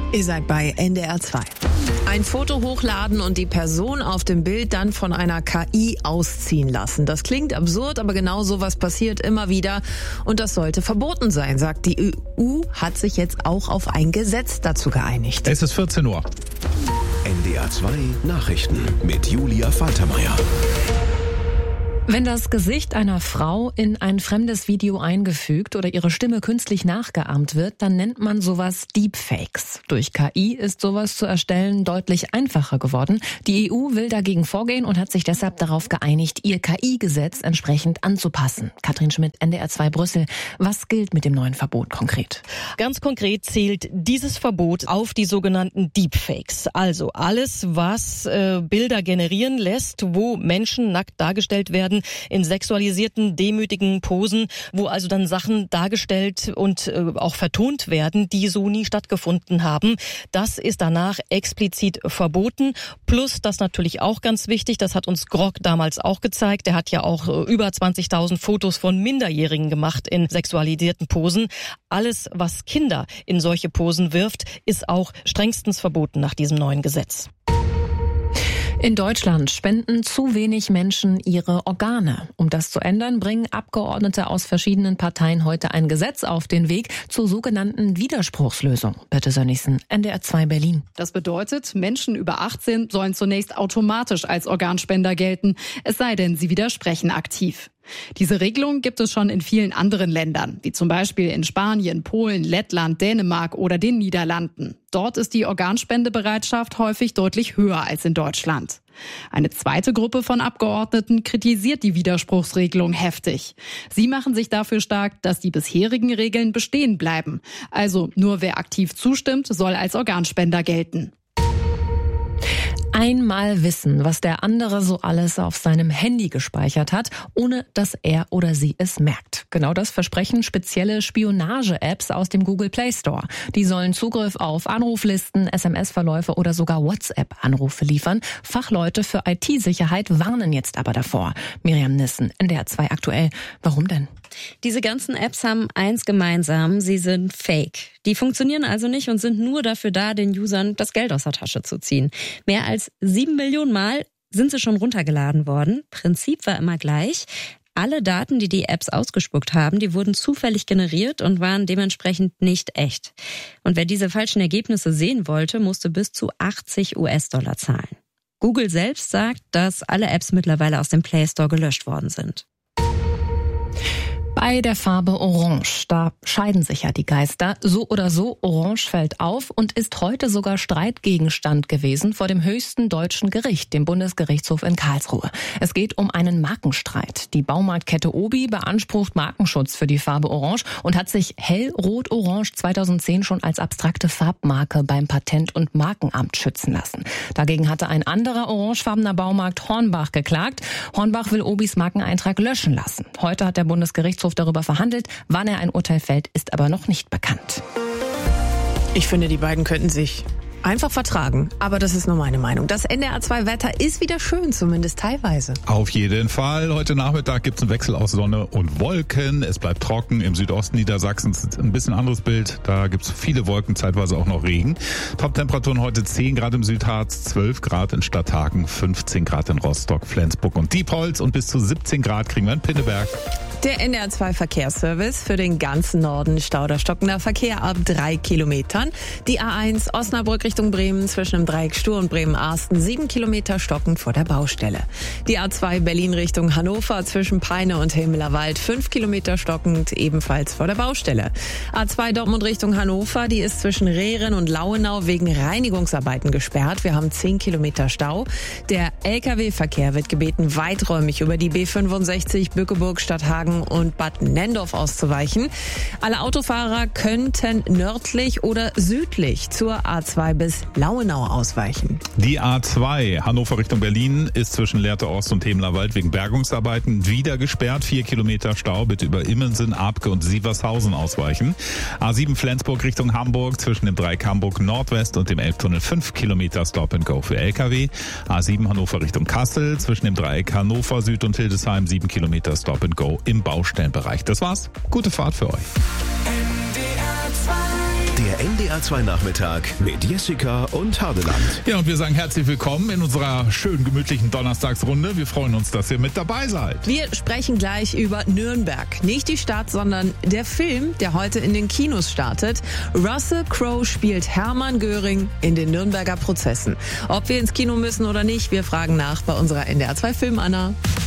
Ihr seid bei NDR 2. Ein Foto hochladen und die Person auf dem Bild dann von einer KI ausziehen lassen. Das klingt absurd, aber genau sowas passiert immer wieder. Und das sollte verboten sein, sagt die EU, hat sich jetzt auch auf ein Gesetz dazu geeinigt. Es ist 14 Uhr. NDR 2 Nachrichten mit Julia Faltermeier. Wenn das Gesicht einer Frau in ein fremdes Video eingefügt oder ihre Stimme künstlich nachgeahmt wird, dann nennt man sowas Deepfakes. Durch KI ist sowas zu erstellen deutlich einfacher geworden. Die EU will dagegen vorgehen und hat sich deshalb darauf geeinigt, ihr KI-Gesetz entsprechend anzupassen. Katrin Schmidt, NDR 2 Brüssel. Was gilt mit dem neuen Verbot konkret? Ganz konkret zählt dieses Verbot auf die sogenannten Deepfakes. Also alles, was Bilder generieren lässt, wo Menschen nackt dargestellt werden, in sexualisierten, demütigen Posen, wo also dann Sachen dargestellt und auch vertont werden, die so nie stattgefunden haben. Das ist danach explizit verboten. Plus, das natürlich auch ganz wichtig, das hat uns Grog damals auch gezeigt. Der hat ja auch über 20.000 Fotos von Minderjährigen gemacht in sexualisierten Posen. Alles, was Kinder in solche Posen wirft, ist auch strengstens verboten nach diesem neuen Gesetz. In Deutschland spenden zu wenig Menschen ihre Organe. Um das zu ändern, bringen Abgeordnete aus verschiedenen Parteien heute ein Gesetz auf den Weg zur sogenannten Widerspruchslösung. Birte Sönnigsen, NDR 2 Berlin. Das bedeutet, Menschen über 18 sollen zunächst automatisch als Organspender gelten, es sei denn, sie widersprechen aktiv. Diese Regelung gibt es schon in vielen anderen Ländern, wie zum Beispiel in Spanien, Polen, Lettland, Dänemark oder den Niederlanden. Dort ist die Organspendebereitschaft häufig deutlich höher als in Deutschland. Eine zweite Gruppe von Abgeordneten kritisiert die Widerspruchsregelung heftig. Sie machen sich dafür stark, dass die bisherigen Regeln bestehen bleiben. Also nur wer aktiv zustimmt, soll als Organspender gelten. Einmal wissen, was der andere so alles auf seinem Handy gespeichert hat, ohne dass er oder sie es merkt. Genau das versprechen spezielle Spionage-Apps aus dem Google Play Store. Die sollen Zugriff auf Anruflisten, SMS-Verläufe oder sogar WhatsApp-Anrufe liefern. Fachleute für IT-Sicherheit warnen jetzt aber davor. Miriam Nissen, NDR 2 aktuell. Warum denn? Diese ganzen Apps haben eins gemeinsam, sie sind fake. Die funktionieren also nicht und sind nur dafür da, den Usern das Geld aus der Tasche zu ziehen. Mehr als 7 Millionen Mal sind sie schon runtergeladen worden. Prinzip war immer gleich. Alle Daten, die die Apps ausgespuckt haben, die wurden zufällig generiert und waren dementsprechend nicht echt. Und wer diese falschen Ergebnisse sehen wollte, musste bis zu 80 US-Dollar zahlen. Google selbst sagt, dass alle Apps mittlerweile aus dem Play Store gelöscht worden sind. Bei der Farbe Orange, da scheiden sich ja die Geister. So oder so, Orange fällt auf und ist heute sogar Streitgegenstand gewesen vor dem höchsten deutschen Gericht, dem Bundesgerichtshof in Karlsruhe. Es geht um einen Markenstreit. Die Baumarktkette Obi beansprucht Markenschutz für die Farbe Orange und hat sich Hellrot-Orange 2010 schon als abstrakte Farbmarke beim Patent- und Markenamt schützen lassen. Dagegen hatte ein anderer orangefarbener Baumarkt Hornbach geklagt. Hornbach will Obis Markeneintrag löschen lassen. Heute hat der Bundesgerichtshof darüber verhandelt. Wann er ein Urteil fällt, ist aber noch nicht bekannt. Ich finde, die beiden könnten sich einfach vertragen. Aber das ist nur meine Meinung. Das NDR 2 Wetter ist wieder schön, zumindest teilweise. Auf jeden Fall. Heute Nachmittag gibt es einen Wechsel aus Sonne und Wolken. Es bleibt trocken. Im Südosten Niedersachsens ist ein bisschen anderes Bild. Da gibt es viele Wolken, zeitweise auch noch Regen. Top-Temperaturen heute 10 Grad im Südharz, 12 Grad in Stadthagen, 15 Grad in Rostock, Flensburg und Diepholz und bis zu 17 Grad kriegen wir in Pinneberg. Der NDR 2 Verkehrsservice für den ganzen Norden. Stau oder stockender Verkehr ab 3 Kilometern. Die A1 Osnabrück Richtung Bremen zwischen dem Dreieck Stur und Bremen-Arsten 7 Kilometer stockend vor der Baustelle. Die A2 Berlin Richtung Hannover zwischen Peine und Hilmelerwald 5 Kilometer stockend ebenfalls vor der Baustelle. A2 Dortmund Richtung Hannover, die ist zwischen Rehren und Lauenau wegen Reinigungsarbeiten gesperrt. Wir haben 10 Kilometer Stau. Der Lkw-Verkehr wird gebeten, weiträumig über die B65 Bückeburg, Stadthagen und Bad Nenndorf auszuweichen. Alle Autofahrer könnten nördlich oder südlich zur A2 bis Lauenau ausweichen. Die A2 Hannover Richtung Berlin ist zwischen Lehrte Ost und Hemlerwald wegen Bergungsarbeiten wieder gesperrt. 4 Kilometer Stau, bitte über Immensen, Abke und Sievershausen ausweichen. A7 Flensburg Richtung Hamburg zwischen dem Dreieck Hamburg Nordwest und dem Elbtunnel 5 Kilometer Stop and Go für Lkw. A7 Hannover Richtung Kassel zwischen dem Dreieck Hannover Süd und Hildesheim 7 Kilometer Stop and Go im Baustellenbereich. Das war's. Gute Fahrt für euch. Der NDR NDR 2 Nachmittag mit Jessica und Hardeland. Ja, und wir sagen herzlich willkommen in unserer schönen gemütlichen Donnerstagsrunde. Wir freuen uns, dass ihr mit dabei seid. Wir sprechen gleich über Nürnberg. Nicht die Stadt, sondern der Film, der heute in den Kinos startet. Russell Crowe spielt Hermann Göring in den Nürnberger Prozessen. Ob wir ins Kino müssen oder nicht, wir fragen nach bei unserer NDR 2 Film Anna.